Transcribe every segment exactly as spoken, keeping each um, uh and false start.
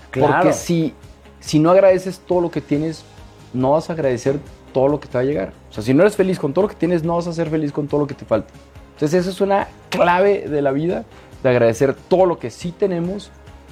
Claro. Porque si, si no agradeces todo lo que tienes, no vas a agradecer todo lo que te va a llegar. O sea, si no eres feliz con todo lo que tienes, no vas a ser feliz con todo lo que te falta. Entonces, eso es una clave de la vida, de agradecer todo lo que sí tenemos,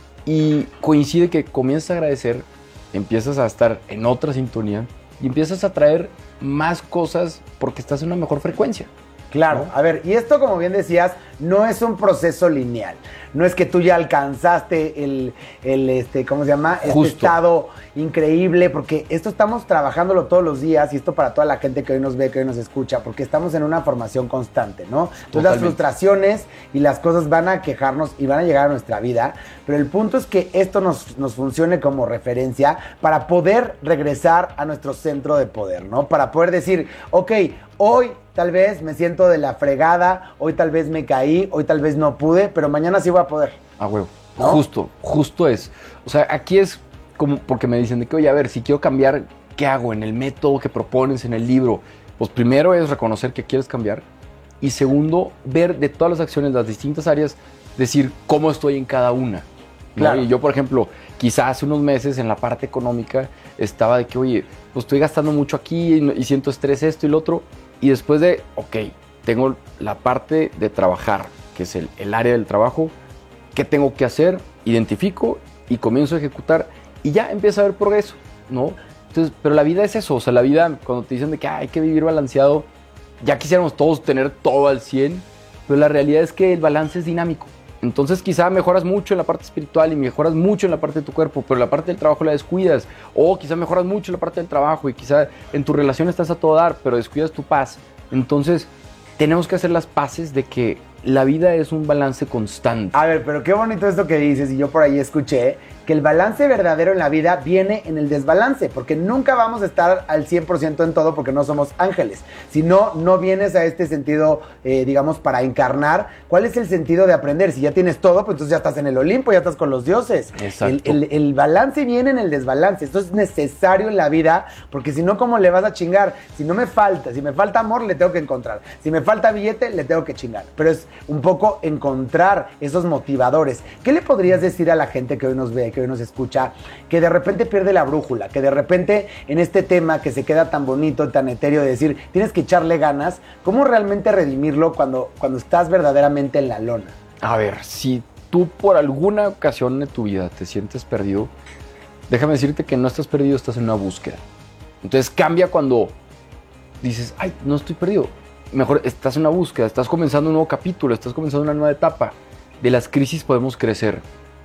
y coincide que comienzas a agradecer, empiezas a estar en otra sintonía y empiezas a traer más cosas porque estás en una mejor frecuencia. Claro, a ver, y esto, como bien decías, no es un proceso lineal. No es que tú ya alcanzaste el, el este, ¿cómo se llama? Este Justo. estado increíble, porque esto estamos trabajándolo todos los días, y esto para toda la gente que hoy nos ve, que hoy nos escucha, porque estamos en una formación constante, ¿no? Entonces Totalmente. las frustraciones y las cosas van a quejarnos y van a llegar a nuestra vida, pero el punto es que esto nos, nos funcione como referencia para poder regresar a nuestro centro de poder, ¿no? Para poder decir, ok, hoy tal vez me siento de la fregada, hoy tal vez me caí, hoy tal vez no pude, pero mañana sí voy a poder. Ah, huevo. ¿No? Justo, justo es. O sea, aquí es como porque me dicen de que, oye, a ver, si quiero cambiar, ¿qué hago? En el método que propones en el libro. Pues primero es reconocer que quieres cambiar. Y segundo, ver de todas las acciones, las distintas áreas, decir cómo estoy en cada una, ¿no? Claro. Y yo, por ejemplo, quizás hace unos meses en la parte económica estaba de que, oye, pues estoy gastando mucho aquí y, y siento estrés esto y lo otro. Y después de, ok, tengo la parte de trabajar, que es el, el área del trabajo, ¿qué tengo que hacer? Identifico y comienzo a ejecutar y ya empieza a haber progreso, ¿no? Entonces, pero la vida es eso, o sea, la vida, cuando te dicen de que ah, hay que vivir balanceado, ya quisiéramos todos tener todo al cien, pero la realidad es que el balance es dinámico. Entonces quizá mejoras mucho en la parte espiritual y mejoras mucho en la parte de tu cuerpo, pero la parte del trabajo la descuidas. O quizá mejoras mucho en la parte del trabajo y quizá en tu relación estás a todo dar, pero descuidas tu paz. Entonces tenemos que hacer las paces de que la vida es un balance constante. A ver, pero qué bonito esto que dices, y yo por ahí escuché que el balance verdadero en la vida viene en el desbalance, porque nunca vamos a estar al cien por ciento en todo porque no somos ángeles. Si no, no vienes a este sentido, eh, digamos, para encarnar. ¿Cuál es el sentido de aprender? Si ya tienes todo, pues entonces ya estás en el Olimpo, ya estás con los dioses. Exacto. El, el, el balance viene en el desbalance. Esto es necesario en la vida, porque si no, ¿cómo le vas a chingar? Si no me falta, si me falta amor, le tengo que encontrar. Si me falta billete, le tengo que chingar. Pero es un poco encontrar esos motivadores. ¿Qué le podrías decir a la gente que hoy nos ve, que hoy nos escucha, que de repente pierde la brújula, que de repente en este tema que se queda tan bonito, tan etéreo de decir, tienes que echarle ganas, ¿cómo realmente redimirlo cuando, cuando estás verdaderamente en la lona? A ver, si tú por alguna ocasión de tu vida te sientes perdido, déjame decirte que no estás perdido, estás en una búsqueda. Entonces cambia cuando dices, ay, no estoy perdido. Mejor estás en una búsqueda, estás comenzando un nuevo capítulo, estás comenzando una nueva etapa. De las crisis podemos crecer.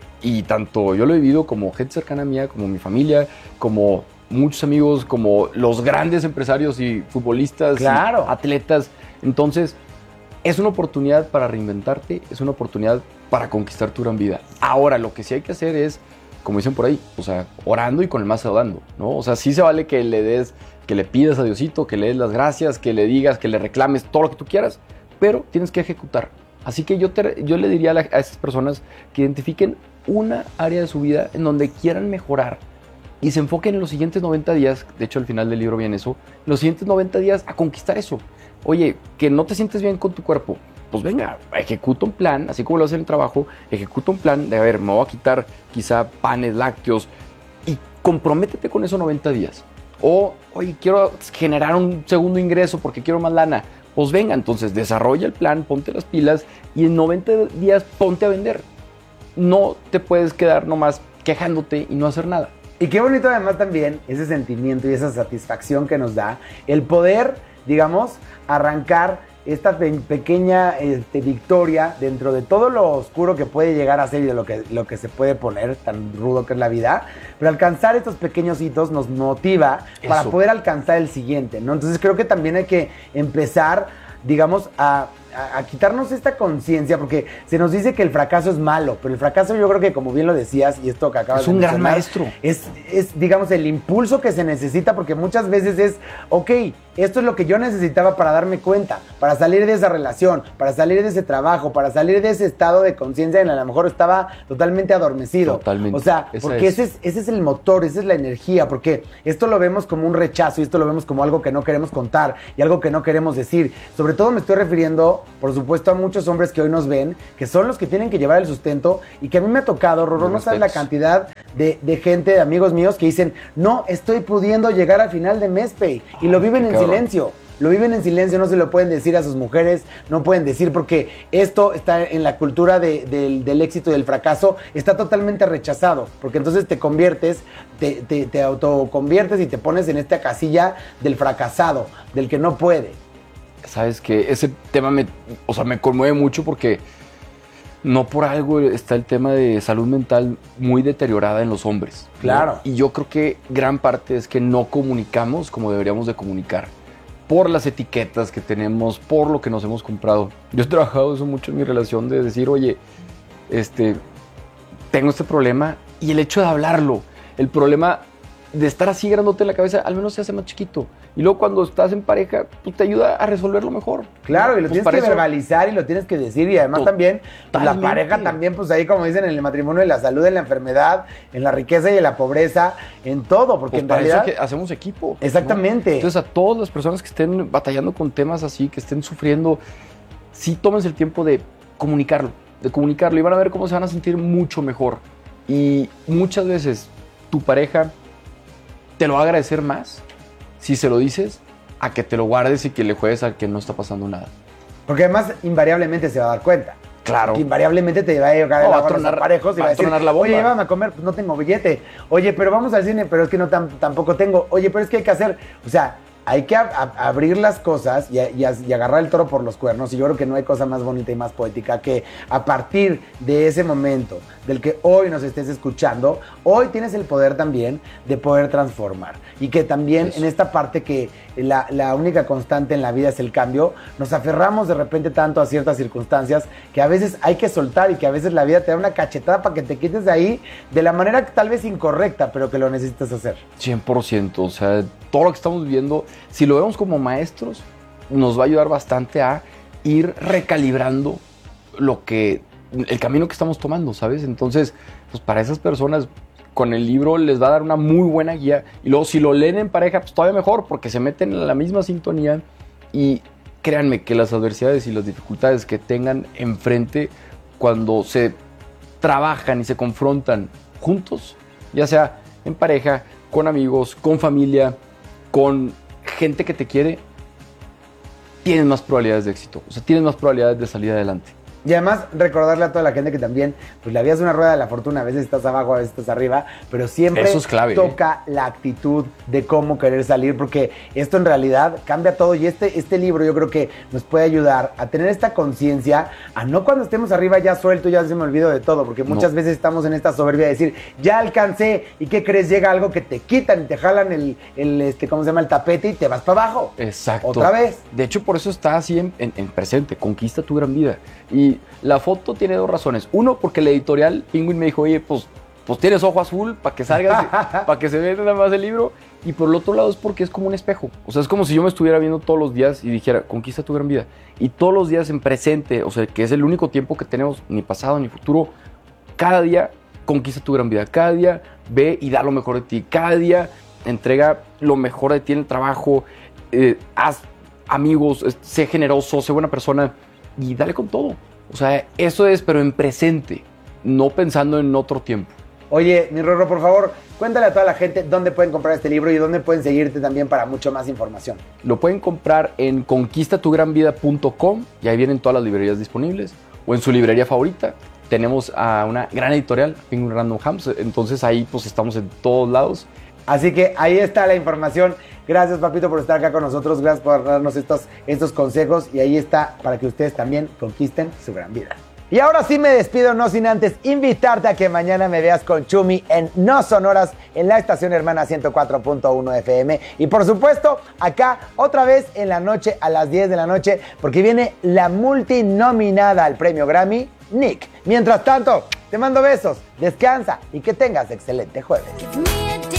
Y tanto yo lo he vivido como gente cercana a mí, como mi familia, como muchos amigos, como los grandes empresarios y futbolistas, claro, y atletas. Entonces, es una oportunidad para reinventarte, es una oportunidad para conquistar tu gran vida. Ahora, lo que sí hay que hacer es, como dicen por ahí, o sea, orando y con el mazo dando, ¿no? O sea, sí se vale que le des, que le pidas a Diosito, que le des las gracias, que le digas, que le reclames todo lo que tú quieras, pero tienes que ejecutar. Así que yo, te, yo le diría a, la, a esas personas que identifiquen una área de su vida en donde quieran mejorar y se enfoquen en los siguientes noventa días, de hecho al final del libro viene eso, los siguientes noventa días a conquistar eso. Oye, que no te sientes bien con tu cuerpo, pues venga, ejecuta un plan, así como lo haces en el trabajo, ejecuta un plan de, a ver, me voy a quitar quizá panes, lácteos, y comprométete con esos noventa días. O, oye, quiero generar un segundo ingreso porque quiero más lana. Pues venga, entonces desarrolla el plan, ponte las pilas y en noventa días ponte a vender. No te puedes quedar nomás quejándote y no hacer nada. Y qué bonito además también ese sentimiento y esa satisfacción que nos da el poder, digamos, arrancar esta pe- pequeña este, victoria dentro de todo lo oscuro que puede llegar a ser y de lo que, lo que se puede poner, tan rudo que es la vida, pero alcanzar estos pequeños hitos nos motiva para Eso. poder alcanzar el siguiente, ¿no? Entonces creo que también hay que empezar, digamos, a... A, a quitarnos esta conciencia, porque se nos dice que el fracaso es malo, pero el fracaso yo creo que, como bien lo decías, y esto que acabas es de un gran mencionar, maestro. Es, es, digamos, el impulso que se necesita, porque muchas veces es, ok, esto es lo que yo necesitaba para darme cuenta, para salir de esa relación, para salir de ese trabajo, para salir de ese estado de conciencia en el que a lo mejor estaba totalmente adormecido. Totalmente. O sea, Esa porque es. ese es, ese es el motor, esa es la energía, porque esto lo vemos como un rechazo y esto lo vemos como algo que no queremos contar y algo que no queremos decir. Sobre todo me estoy refiriendo entiendo, por supuesto, a muchos hombres que hoy nos ven, que son los que tienen que llevar el sustento y que a mí me ha tocado, Rorró, no sabes la cantidad de, de gente, de amigos míos que dicen, no estoy pudiendo llegar al final de mes, Pay, y lo viven en silencio. Lo viven en silencio, no se lo pueden decir a sus mujeres, no pueden decir porque esto está en la cultura de, de, del éxito y del fracaso, está totalmente rechazado, porque entonces te conviertes, te, te, te autoconviertes y te pones en esta casilla del fracasado, del que no puede. Sabes que ese tema me, o sea, me conmueve mucho porque no por algo está el tema de salud mental muy deteriorada en los hombres. Claro. ¿No? Y yo creo que gran parte es que no comunicamos como deberíamos de comunicar. Por las etiquetas que tenemos, por lo que nos hemos comprado. Yo he trabajado eso mucho en mi relación de decir, oye, este, tengo este problema, y el hecho de hablarlo, el problema de estar así grandote en la cabeza, al menos se hace más chiquito. Y luego cuando estás en pareja, pues te ayuda a resolverlo mejor. Claro, y lo pues tienes que eso... verbalizar y lo tienes que decir. Y además también, pues la pareja también, pues ahí como dicen en el matrimonio, en la salud, en la enfermedad, en la riqueza y en la pobreza, en todo. Porque pues en para realidad... eso que hacemos equipo. Exactamente. ¿No? Entonces a todas las personas que estén batallando con temas así, que estén sufriendo, sí tómense el tiempo de comunicarlo, de comunicarlo. Y van a ver cómo se van a sentir mucho mejor. Y muchas veces tu pareja te lo va a agradecer más si se lo dices a que te lo guardes y que le juegues a que no está pasando nada. Porque además invariablemente se va a dar cuenta. Claro. Que invariablemente te va a llegar no, el agua a los parejos y va a decir, la bomba. Oye, llévame a comer, pues no tengo billete. Oye, pero vamos al cine, pero es que no tam- tampoco tengo. Oye, pero es que hay que hacer, o sea, hay que a- a- abrir las cosas y, a- y, a- y agarrar el toro por los cuernos. Y yo creo que no hay cosa más bonita y más poética que a partir de ese momento del que hoy nos estés escuchando, hoy tienes el poder también de poder transformar. Y que también Eso. en esta parte que la, la única constante en la vida es el cambio, nos aferramos de repente tanto a ciertas circunstancias que a veces hay que soltar y que a veces la vida te da una cachetada para que te quites de ahí de la manera tal vez incorrecta, pero que lo necesitas hacer. cien por ciento, o sea, todo lo que estamos viviendo, si lo vemos como maestros, nos va a ayudar bastante a ir recalibrando lo que, el camino que estamos tomando, ¿sabes? Entonces, pues para esas personas, con el libro les va a dar una muy buena guía. Y luego si lo leen en pareja, pues todavía mejor, porque se meten en la misma sintonía. Y créanme que las adversidades y las dificultades que tengan enfrente, cuando se trabajan y se confrontan juntos, ya sea en pareja, con amigos, con familia, con gente que te quiere, tienes más probabilidades de éxito. O sea, tienes más probabilidades de salir adelante. Y además recordarle a toda la gente que también, pues la vida es una rueda de la fortuna, a veces estás abajo, a veces estás arriba, pero siempre Eso es clave, toca ¿eh? la actitud de cómo querer salir, porque esto en realidad cambia todo y este, este libro yo creo que nos puede ayudar a tener esta conciencia, a no cuando estemos arriba ya suelto, ya se me olvido de todo, porque muchas no. veces estamos en esta soberbia de decir, ya alcancé, y ¿qué crees? Llega algo que te quitan y te jalan el, el este, ¿cómo se llama? El tapete y te vas para abajo. Exacto. Otra vez. De hecho, por eso está así en, en, en presente, conquista tu gran vida. Y la foto tiene dos razones. Uno, porque la editorial Penguin me dijo, oye, pues, pues tienes ojo azul para que salgas, para que se vea nada más el libro. Y por el otro lado es porque es como un espejo. O sea, es como si yo me estuviera viendo todos los días y dijera, conquista tu gran vida. Y todos los días en presente, o sea, que es el único tiempo que tenemos, ni pasado ni futuro, cada día conquista tu gran vida. Cada día ve y da lo mejor de ti. Cada día entrega lo mejor de ti en el trabajo. Eh, haz amigos, sé generoso, sé buena persona. Y dale con todo. O sea, eso es, pero en presente, no pensando en otro tiempo. Oye, mi Rorró, por favor, cuéntale a toda la gente dónde pueden comprar este libro y dónde pueden seguirte también para mucho más información. Lo pueden comprar en conquista tu gran vida punto com y ahí vienen todas las librerías disponibles. O en su librería favorita. Tenemos a una gran editorial, Penguin Random House, entonces ahí pues estamos en todos lados. Así que ahí está la información. Gracias, papito, por estar acá con nosotros. Gracias por darnos estos, estos consejos. Y ahí está para que ustedes también conquisten su gran vida. Y ahora sí me despido, no sin antes invitarte a que mañana me veas con Chumi en No Sonoras en la estación hermana ciento cuatro punto uno F M. Y por supuesto, acá otra vez en la noche a las diez de la noche, porque viene la multinominada al premio Grammy, Nick. Mientras tanto, te mando besos, descansa y que tengas excelente jueves.